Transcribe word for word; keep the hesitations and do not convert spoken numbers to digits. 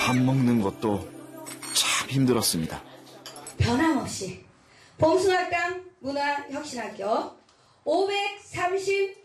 밥 먹는 것도 참 힘들었습니다. 변함없이 봄숭아땅 문화혁신학교 오백삼십